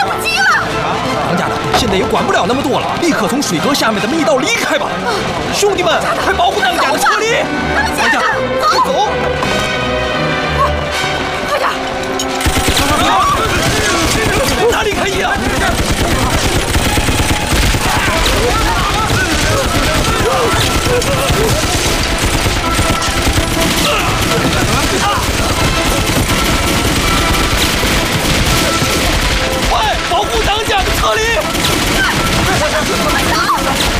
不及了！ 当家的现在也管不了那么多了，立刻从水阁下面的密道离开吧！兄弟们，快保护当家的撤离！当家，快走！